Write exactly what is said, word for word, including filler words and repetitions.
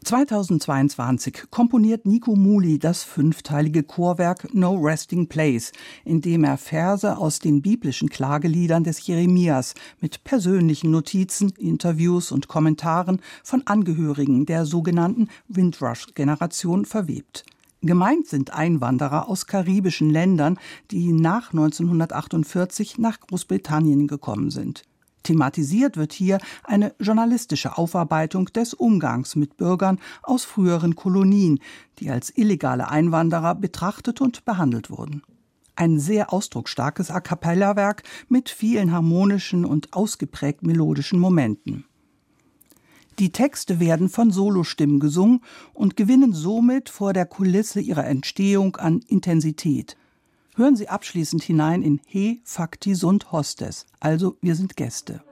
zweitausendzweiundzwanzig komponiert Nico Muhly das fünfteilige Chorwerk No Resting Place, in dem er Verse aus den biblischen Klageliedern des Jeremias mit persönlichen Notizen, Interviews und Kommentaren von Angehörigen der sogenannten Windrush-Generation verwebt. Gemeint sind Einwanderer aus karibischen Ländern, die nach neunzehnhundertachtundvierzig nach Großbritannien gekommen sind. Thematisiert wird hier eine journalistische Aufarbeitung des Umgangs mit Bürgern aus früheren Kolonien, die als illegale Einwanderer betrachtet und behandelt wurden. Ein sehr ausdrucksstarkes A-cappella-Werk mit vielen harmonischen und ausgeprägt melodischen Momenten. Die Texte werden von Solostimmen gesungen und gewinnen somit vor der Kulisse ihrer Entstehung an Intensität. Hören Sie abschließend hinein in He Facti Sunt Hostes, also wir sind Gäste.